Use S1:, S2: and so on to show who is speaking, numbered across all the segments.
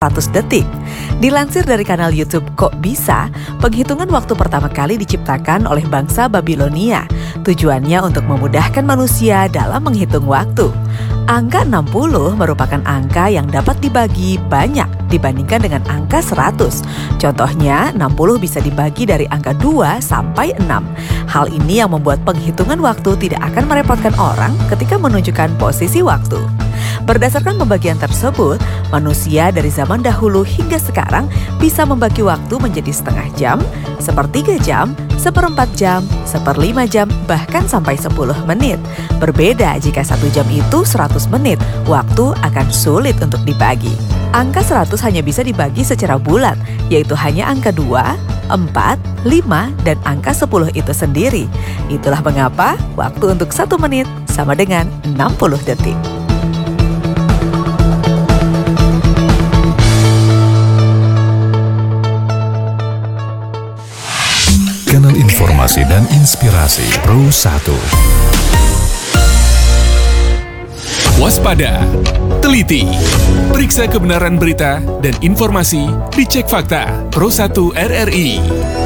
S1: 100 detik. Dilansir dari kanal YouTube Kok Bisa, penghitungan waktu pertama kali diciptakan oleh bangsa Babilonia. Tujuannya untuk memudahkan manusia dalam menghitung waktu. Angka 60 merupakan angka yang dapat dibagi banyak dibandingkan dengan angka 100. Contohnya, 60 bisa dibagi dari angka 2 sampai 6. Hal ini yang membuat penghitungan waktu tidak akan merepotkan orang ketika menunjukkan posisi waktu. Berdasarkan pembagian tersebut, manusia dari zaman dahulu hingga sekarang bisa membagi waktu menjadi setengah jam, sepertiga jam, seperempat jam, 1/5 jam, bahkan sampai 10 menit. Berbeda jika 1 jam itu 100 menit, waktu akan sulit untuk dibagi. Angka 100 hanya bisa dibagi secara bulat, yaitu hanya angka 2, 4, 5, dan angka 10 itu sendiri. Itulah mengapa waktu untuk 1 menit sama dengan 60 detik.
S2: Kanal Informasi dan Inspirasi Pro 1.
S3: Waspada, teliti, periksa kebenaran berita dan informasi dicek fakta Pro 1 RRI.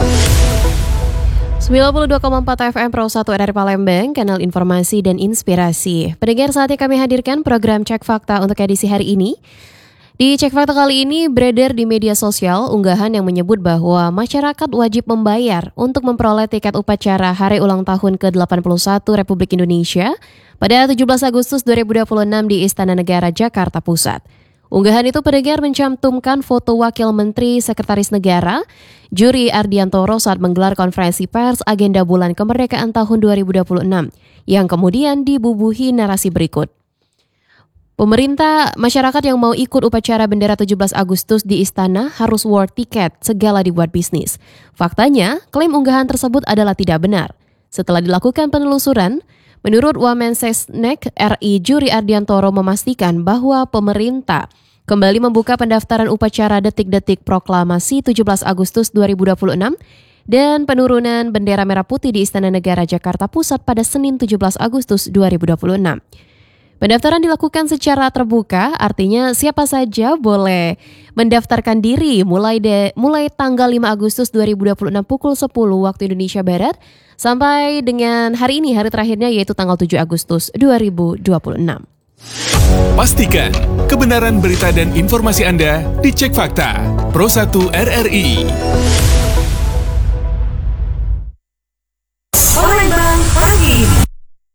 S4: 92,4 FM Pro 1 RRI Palembang, Kanal Informasi dan Inspirasi. Pendengar, saatnya kami hadirkan program Cek Fakta untuk edisi hari ini. Di Cek Fakta kali ini beredar di media sosial unggahan yang menyebut bahwa masyarakat wajib membayar untuk memperoleh tiket upacara Hari Ulang Tahun ke-81 Republik Indonesia pada 17 Agustus 2026 di Istana Negara, Jakarta Pusat. Unggahan itu pendengar mencantumkan foto Wakil Menteri Sekretaris Negara, Juri Ardiantoro saat menggelar konferensi pers agenda bulan kemerdekaan tahun 2026 yang kemudian dibubuhi narasi berikut. Pemerintah, masyarakat yang mau ikut upacara bendera 17 Agustus di Istana harus war tiket, segala dibuat bisnis. Faktanya, klaim unggahan tersebut adalah tidak benar. Setelah dilakukan penelusuran, menurut Wamensesnek RI Juri Ardiantoro memastikan bahwa pemerintah kembali membuka pendaftaran upacara detik-detik proklamasi 17 Agustus 2026 dan penurunan bendera merah putih di Istana Negara Jakarta Pusat pada Senin 17 Agustus 2026. Pendaftaran dilakukan secara terbuka, artinya siapa saja boleh mendaftarkan diri mulai tanggal 5 Agustus 2026 pukul 10 waktu Indonesia Barat sampai dengan hari ini, hari terakhirnya yaitu tanggal 7 Agustus 2026.
S3: Pastikan kebenaran berita dan informasi Anda dicek fakta Pro 1 RRI.